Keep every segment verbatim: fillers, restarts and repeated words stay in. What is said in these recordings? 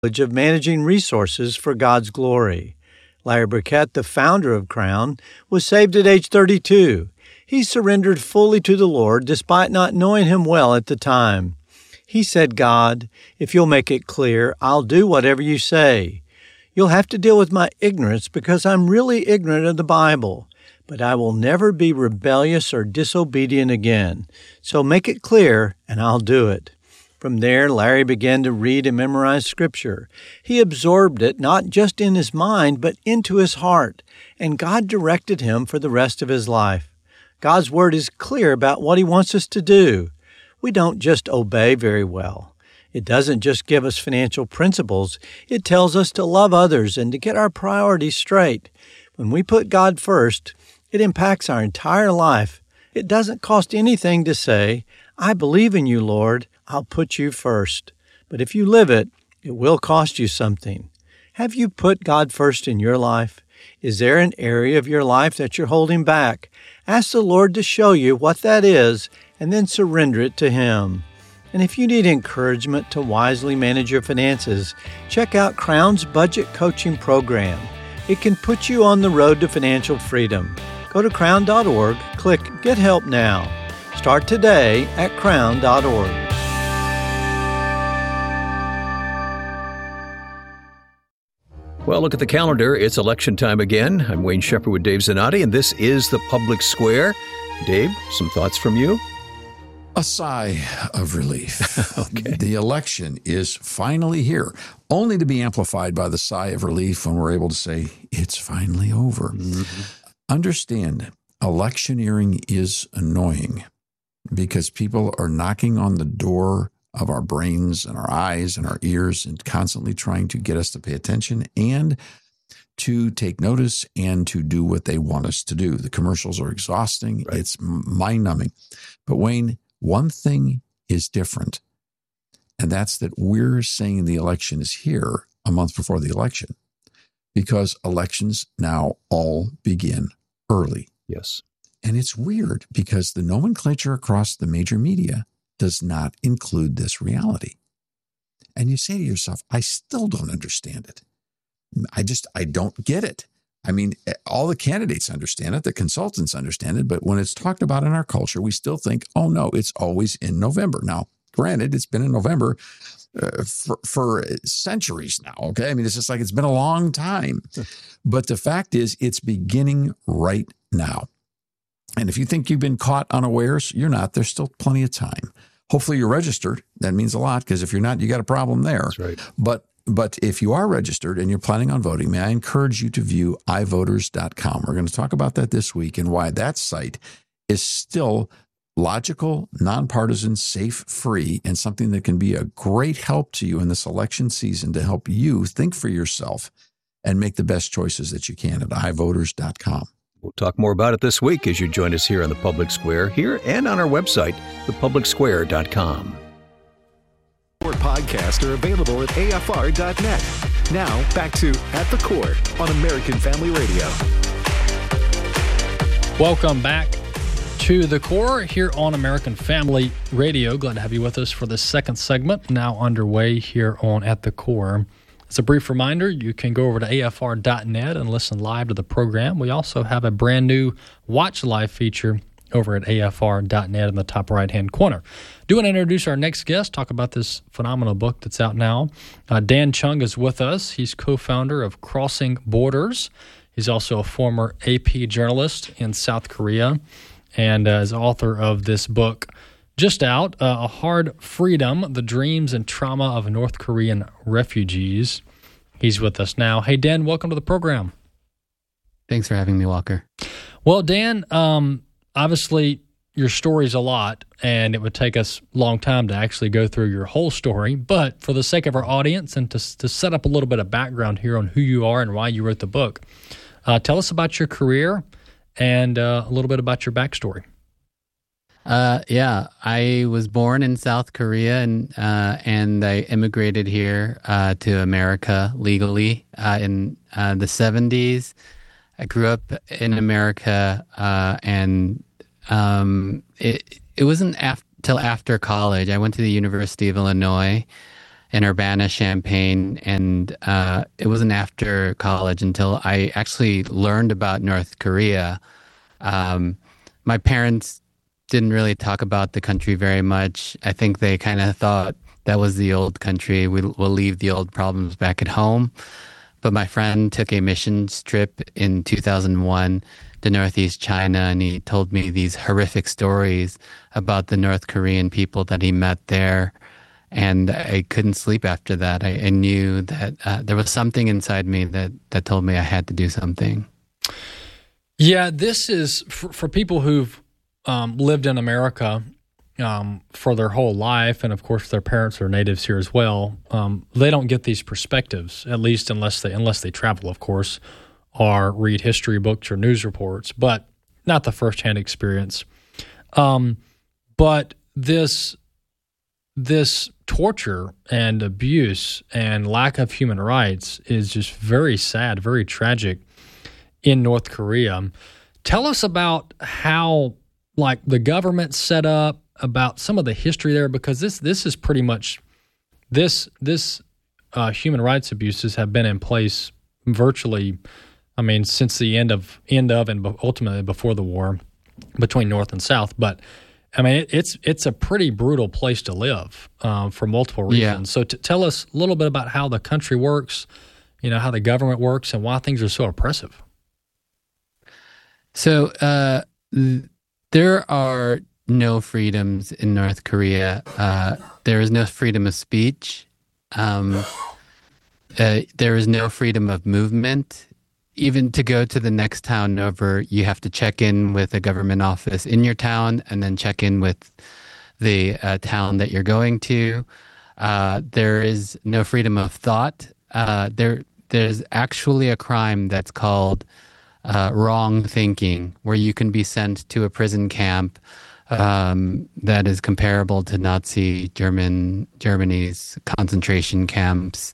of managing resources for God's glory. Larry Burkett, the founder of Crown, was saved at age thirty-two. He surrendered fully to the Lord despite not knowing Him well at the time. He said, "God, if you'll make it clear, I'll do whatever you say. You'll have to deal with my ignorance because I'm really ignorant of the Bible, but I will never be rebellious or disobedient again. So make it clear, and I'll do it." From there, Larry began to read and memorize Scripture. He absorbed it not just in his mind, but into his heart, and God directed him for the rest of his life. God's Word is clear about what He wants us to do. We don't just obey very well. It doesn't just give us financial principles. It tells us to love others and to get our priorities straight. When we put God first, it impacts our entire life. It doesn't cost anything to say, "I believe in you, Lord. I'll put you first." But if you live it, it will cost you something. Have you put God first in your life? Is there an area of your life that you're holding back? Ask the Lord to show you what that is and then surrender it to Him. And if you need encouragement to wisely manage your finances, check out Crown's Budget Coaching Program. It can put you on the road to financial freedom. Go to crown dot org, click Get Help Now. Start today at crown dot org. Well, look at the calendar. It's election time again. I'm Wayne Shepherd with Dave Zanotti, and this is The Public Square. Dave, some thoughts from you? A sigh of relief. Okay. The election is finally here, only to be amplified by the sigh of relief when we're able to say, it's finally over. Mm-hmm. Understand, electioneering is annoying because people are knocking on the door of our brains and our eyes and our ears and constantly trying to get us to pay attention and to take notice and to do what they want us to do. The commercials are exhausting. Right. It's mind-numbing. But Wayne, one thing is different, and that's that we're saying the election is here a month before the election because elections now all begin early. Yes. And it's weird because the nomenclature across the major media does not include this reality. And you say to yourself, I still don't understand it. I just, I don't get it. I mean, all the candidates understand it, the consultants understand it, but when it's talked about in our culture, we still think, oh no, it's always in November. Now, granted, it's been in November uh, for, for centuries now, okay? I mean, it's just like it's been a long time. But the fact is, it's beginning right now. And if you think you've been caught unawares, you're not. There's still plenty of time. Hopefully you're registered. That means a lot because if you're not, you got a problem there. That's right. But But if you are registered and you're planning on voting, may I encourage you to view i voters dot com. We're going to talk about that this week and why that site is still logical, nonpartisan, safe, free, and something that can be a great help to you in this election season to help you think for yourself and make the best choices that you can at i voters dot com. We'll talk more about it this week as you join us here on The Public Square, here and on our website, the public square dot com. Podcasts are available at A F R dot net. Now, back to At the Core on American Family Radio. Welcome back to The Core here on American Family Radio. Glad to have you with us for the second segment, now underway here on At the Core. As a brief reminder, you can go over to A F R dot net and listen live to the program. We also have a brand new Watch Live feature over at A F R dot net in the top right-hand corner. Do want to introduce our next guest, talk about this phenomenal book that's out now. Uh, Dan Chung is with us. He's co-founder of Crossing Borders. He's also a former A P journalist in South Korea and uh, is author of this book just out, uh, A Hard Freedom, The Dreams and Trauma of North Korean Refugees. He's with us now. Hey, Dan, welcome to the program. Thanks for having me, Walker. Well, Dan, um, obviously your story's a lot, and it would take us a long time to actually go through your whole story. But for the sake of our audience and to, to set up a little bit of background here on who you are and why you wrote the book, uh, tell us about your career and uh, a little bit about your backstory. Uh, yeah, I was born in South Korea, and uh, and I immigrated here uh, to America legally uh, in uh, the seventies. I grew up in America, uh, and um, it it wasn't af- till after college. I went to the University of Illinois, in Urbana-Champaign, and uh, it wasn't after college until I actually learned about North Korea. Um, my parents didn't really talk about the country very much. I think they kind of thought that was the old country. We'll, we'll leave the old problems back at home. But my friend took a missions trip in two thousand one to Northeast China, and he told me these horrific stories about the North Korean people that he met there. And I couldn't sleep after that. I, I knew that uh, there was something inside me that, that told me I had to do something. Yeah, this is for, for people who've um, lived in America um, for their whole life, and of course their parents are natives here as well. Um, they don't get these perspectives, at least unless they unless they travel, of course, or read history books or news reports, but not the firsthand experience. Um, but this this torture and abuse and lack of human rights is just very sad, very tragic in North Korea. Tell us about how, like, the government set up, about some of the history there, because this this is pretty much this this uh, human rights abuses have been in place virtually, I mean, since the end of end of and ultimately before the war between North and South. But I mean, it, it's it's a pretty brutal place to live um, for multiple reasons. Yeah. So to tell us a little bit about how the country works, you know, how the government works, and why things are so oppressive. So uh, th- there are no freedoms in North Korea. Uh, there is no freedom of speech. Um, uh, there is no freedom of movement. Even to go to the next town over, you have to check in with a government office in your town and then check in with the uh, town that you're going to. Uh, there is no freedom of thought. Uh, there, there's actually a crime that's called uh, wrong thinking, where you can be sent to a prison camp um, that is comparable to Nazi German Germany's concentration camps.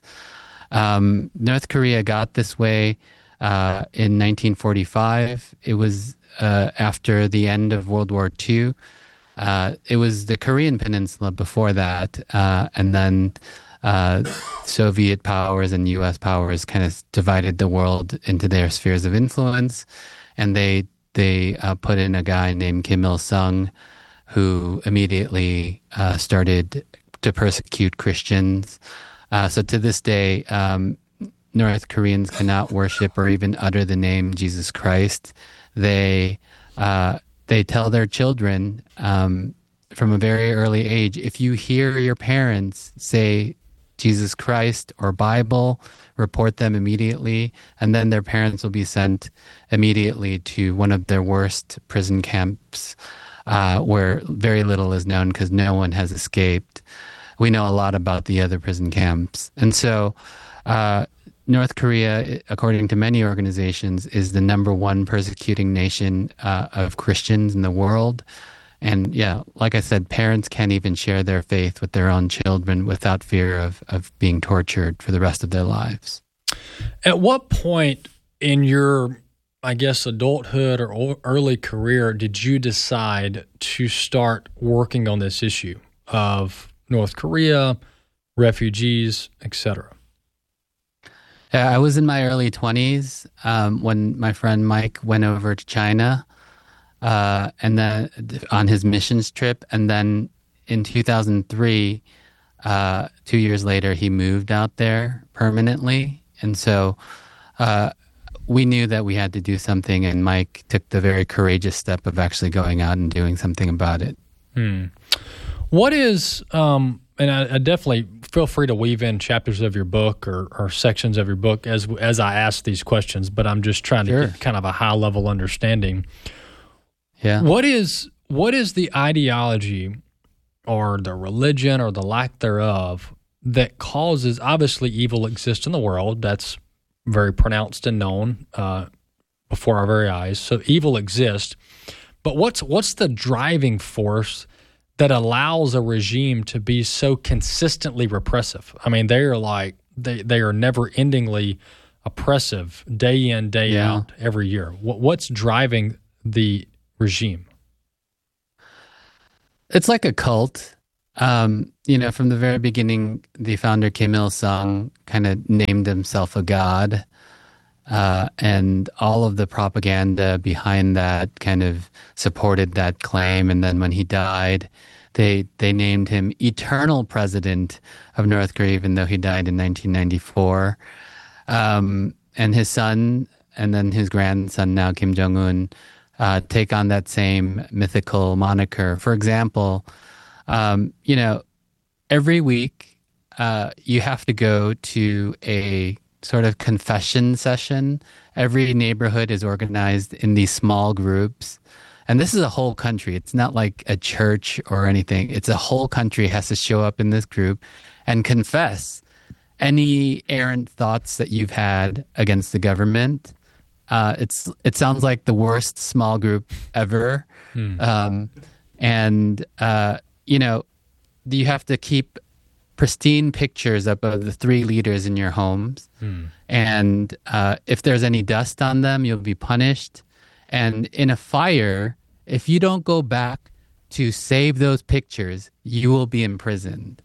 Um, North Korea got this way Uh, in nineteen forty-five. It was uh, after the end of World War Two. Uh, it was the Korean Peninsula before that, uh, and then uh, Soviet powers and U S powers kind of divided the world into their spheres of influence, and they they uh, put in a guy named Kim Il-sung, who immediately uh, started to persecute Christians. Uh, so to this day, um, North Koreans cannot worship or even utter the name Jesus Christ. They uh, they tell their children um, from a very early age, if you hear your parents say Jesus Christ or Bible, report them immediately, and then their parents will be sent immediately to one of their worst prison camps uh, where very little is known because no one has escaped. We know a lot about the other prison camps. And so uh, North Korea, according to many organizations, is the number one persecuting nation uh, of Christians in the world. And yeah, like I said, parents can't even share their faith with their own children without fear of, of being tortured for the rest of their lives. At what point in your, I guess, adulthood or early career did you decide to start working on this issue of North Korea, refugees, et cetera? I was in my early twenties um, when my friend Mike went over to China uh, and then on his missions trip. And then in two thousand three, uh, two years later, he moved out there permanently. And so uh, we knew that we had to do something. And Mike took the very courageous step of actually going out and doing something about it. Hmm. What is, um, and I, I definitely feel free to weave in chapters of your book or, or sections of your book as as I ask these questions, but I'm just trying Sure. to get kind of a high level understanding. Yeah. What is what is the ideology or the religion or the lack thereof that causes, obviously evil exists in the world, that's very pronounced and known uh, before our very eyes, so evil exists, but what's what's the driving force that allows a regime to be so consistently repressive? I mean, they are like, they, they are never-endingly oppressive day in, day Yeah. out, every year. What, what's driving the regime? It's like a cult. um, you know, from the very beginning, the founder Kim Il-sung kind of named himself a god. Uh, and all of the propaganda behind that kind of supported that claim. And then when he died, they they named him eternal president of North Korea, even though he died in nineteen ninety-four. Um, and his son, and then his grandson now, Kim Jong-un, uh, take on that same mythical moniker. For example, um, you know, every week uh, you have to go to a sort of confession session. Every neighborhood is organized in these small groups. And this is a whole country. It's not like a church or anything. It's a whole country has to show up in this group and confess any errant thoughts that you've had against the government. Uh, it's it sounds like the worst small group ever. Hmm. Um, and, uh, you know, you have to keep pristine pictures up of the three leaders in your homes. Hmm. And uh, if there's any dust on them, you'll be punished. And in a fire, if you don't go back to save those pictures, you will be imprisoned.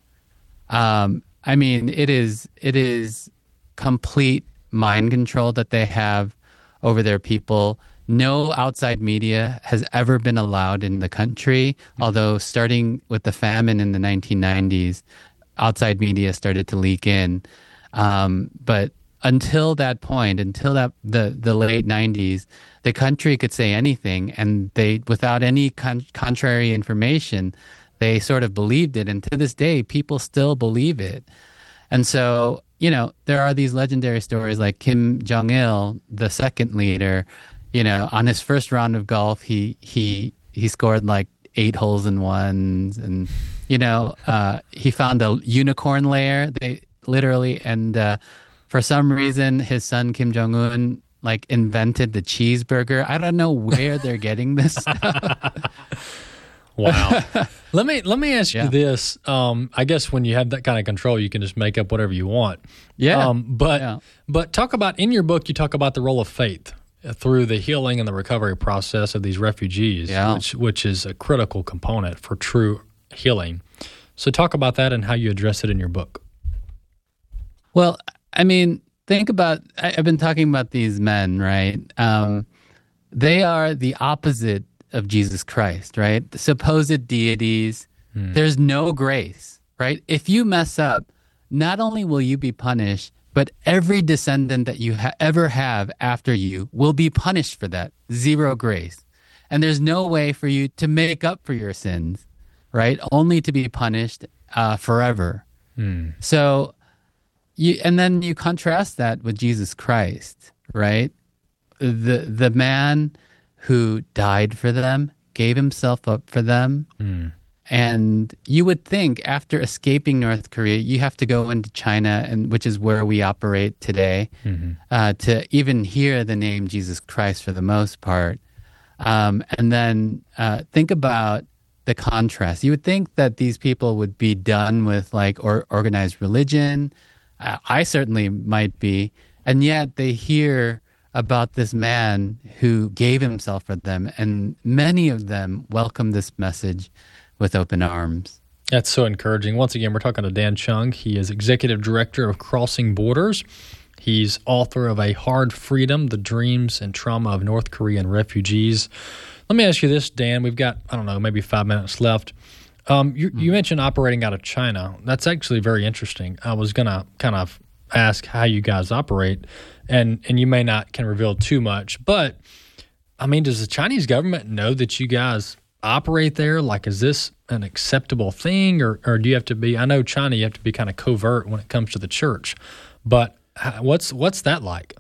Um, I mean, it is it is complete mind control that they have over their people. No outside media has ever been allowed in the country, although starting with the famine in the nineteen nineties, outside media started to leak in. Um, but until that point, until that the, the late nineties, the country could say anything, and they, without any con- contrary information, they sort of believed it. And to this day, people still believe it. And so, you know, there are these legendary stories like Kim Jong-il, the second leader, you know, on his first round of golf, he he he scored like eight holes in ones, and you know, uh, he found a unicorn lair. They literally, and uh, for some reason, his son Kim Jong-un like invented the cheeseburger. I don't know where they're getting this stuff. Wow. let me let me ask Yeah. you this. Um, I guess when you have that kind of control, you can just make up whatever you want. Yeah. Um, but Yeah. but talk about, in your book, you talk about the role of faith through the healing and the recovery process of these refugees, Yeah. which which is a critical component for true healing. So talk about that and how you address it in your book. Well, I mean, think about, I, I've been talking about these men, right? Um, they are the opposite of Jesus Christ, right? The supposed deities. Hmm. There's no grace, right? If you mess up, not only will you be punished, but every descendant that you ha- ever have after you will be punished for that. Zero grace. And there's no way for you to make up for your sins, right? Only to be punished uh, forever. Hmm. So, you, and then you contrast that with Jesus Christ, right? The the man who died for them, gave himself up for them. Mm. And you would think after escaping North Korea, you have to go into China, and which is where we operate today, mm-hmm. uh, to even hear the name Jesus Christ for the most part. Um, and then uh, think about the contrast. You would think that these people would be done with like or, organized religion. Uh, I certainly might be. And yet they hear about this man who gave himself for them, and many of them welcome this message with open arms. That's so encouraging. Once again, we're talking to Dan Chung. He is Executive Director of Crossing Borders. He's author of A Hard Freedom, The Dreams and Trauma of North Korean Refugees. Let me ask you this, Dan. We've got, I don't know, maybe five minutes left. Um, you, mm. you mentioned operating out of China. That's actually very interesting. I was going to kind of ask how you guys operate, and and you may not can reveal too much, but I mean, does the Chinese government know that you guys operate there? Like, is this an acceptable thing, or, or do you have to be, I know China, you have to be kind of covert when it comes to the church, but what's what's that like?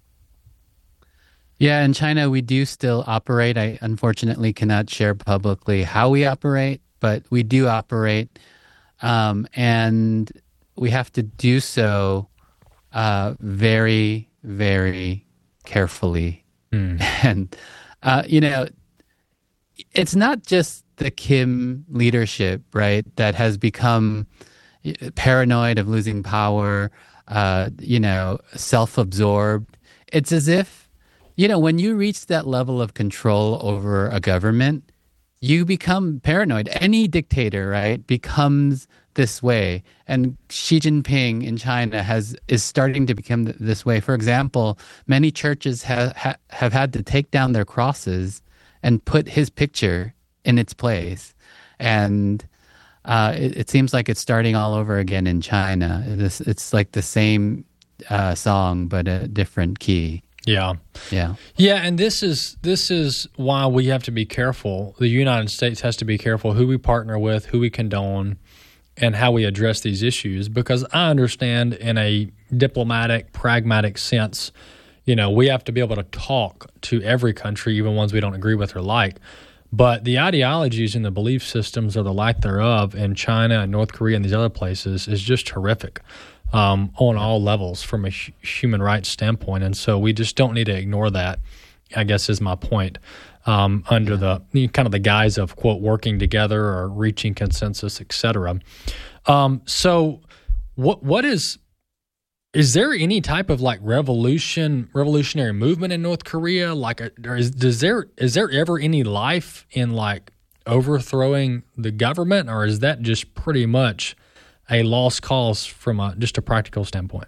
Yeah, in China, we do still operate. I unfortunately cannot share publicly how we operate, but we do operate, um, and we have to do so uh, very, very carefully. Mm. And, uh, you know, it's not just the Kim leadership, right, that has become paranoid of losing power, uh, you know, self-absorbed. It's as if, you know, when you reach that level of control over a government, you become paranoid. Any dictator, right, becomes this way. And Xi Jinping in China has is starting to become th- this way. For example, many churches have ha- have had to take down their crosses and put his picture in its place. And uh, it, it seems like it's starting all over again in China. It's, it's like the same uh, song, but a different key. Yeah. Yeah. Yeah, and this is this is why we have to be careful. The United States has to be careful who we partner with, who we condone, and how we address these issues, because I understand in a diplomatic, pragmatic sense, you know, we have to be able to talk to every country, even ones we don't agree with or like. But the ideologies and the belief systems or the lack thereof in China and North Korea and these other places is just horrific. Um, on all levels from a hu- human rights standpoint. And so we just don't need to ignore that, I guess is my point, um, under the you know, kind of the guise of, quote, working together or reaching consensus, et cetera. Um, so what what is, is there any type of like revolution, revolutionary movement in North Korea? Like, or is, does there, is there ever any life in like overthrowing the government, or is that just pretty much a lost cause from a, just a practical standpoint?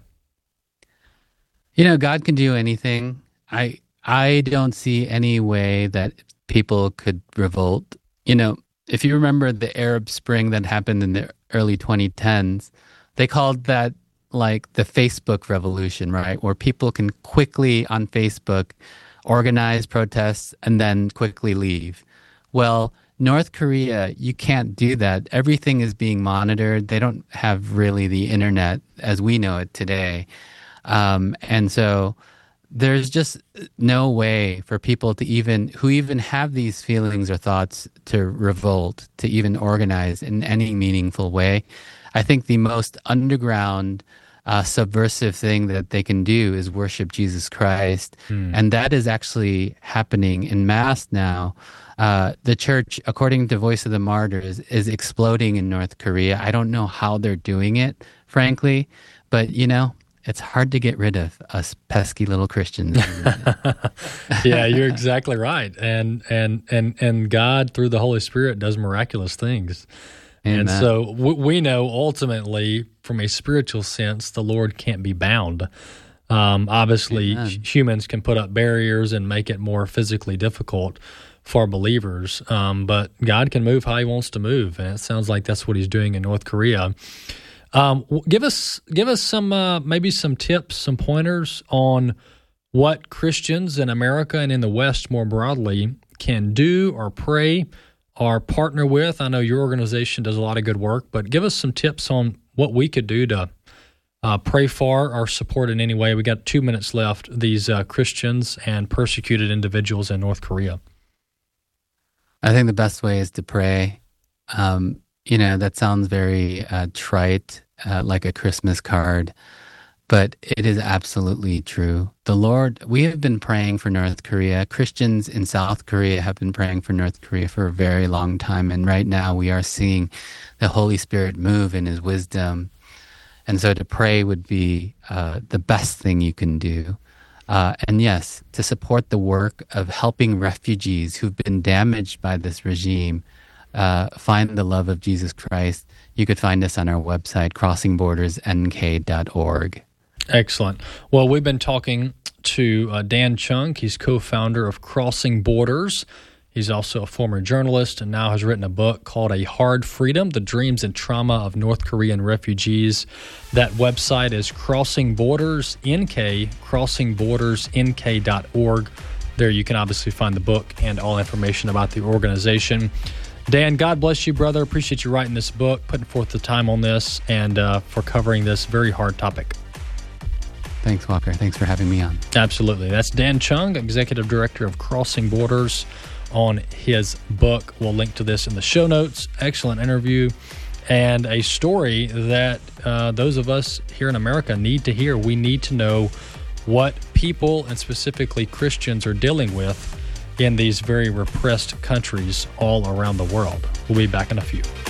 You know, God can do anything. I I don't see any way that people could revolt. You know, if you remember the Arab Spring that happened in the early twenty tens, they called that like the Facebook revolution, right? Where people can quickly on Facebook organize protests and then quickly leave. Well, North Korea, you can't do that. Everything is being monitored. They don't have really the internet as we know it today. Um, and so there's just no way for people to even, who even have these feelings or thoughts to revolt, to even organize in any meaningful way. I think the most underground, uh, subversive thing that they can do is worship Jesus Christ. Mm. And that is actually happening in mass now. Uh, the church, according to Voice of the Martyrs, is exploding in North Korea. I don't know how they're doing it, frankly, but, you know, it's hard to get rid of us pesky little Christians. Yeah, you're exactly right. And, and, and, and God, through the Holy Spirit, does miraculous things. Amen. And so we know ultimately, from a spiritual sense, the Lord can't be bound. Um, obviously, Amen. Humans can put up barriers and make it more physically difficult for believers, um, but God can move how He wants to move, and it sounds like that's what He's doing in North Korea. Um, give us give us some uh, maybe some tips, some pointers on what Christians in America and in the West more broadly can do or pray or partner with. I know your organization does a lot of good work, but give us some tips on what we could do to uh, pray for or support in any way. We got two minutes left. These uh, Christians and persecuted individuals in North Korea. I think the best way is to pray. Um, you know, that sounds very uh, trite, uh, like a Christmas card, but it is absolutely true. The Lord, we have been praying for North Korea. Christians in South Korea have been praying for North Korea for a very long time, and right now we are seeing the Holy Spirit move in His wisdom. And so to pray would be uh, the best thing you can do. Uh, and yes, to support the work of helping refugees who've been damaged by this regime uh, find the love of Jesus Christ, you could find us on our website, crossing borders n k dot org. Excellent. Well, we've been talking to uh, Dan Chung. He's co-founder of Crossing Borders. He's also a former journalist and now has written a book called A Hard Freedom, The Dreams and Trauma of North Korean Refugees. That website is Crossing Borders N K, crossing borders n k dot org. There you can obviously find the book and all information about the organization. Dan, God bless you, brother. Appreciate you writing this book, putting forth the time on this, and uh, for covering this very hard topic. Thanks, Walker. Thanks for having me on. Absolutely. That's Dan Chung, Executive Director of Crossing Borders, on his book. We'll link to this in the show notes. Excellent interview and a story that uh, those of us here in America need to hear. We need to know what people, and specifically Christians, are dealing with in these very repressed countries all around the world. We'll be back in a few.